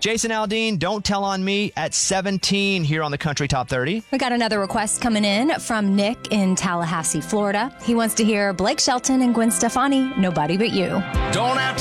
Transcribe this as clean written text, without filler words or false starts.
Jason Aldean, Don't Tell on Me at 17 here on the Country Top 30. We got another request coming in from Nick in Tallahassee, Florida. He wants to hear Blake Shelton and Gwen Stefani, Nobody But You. Don't have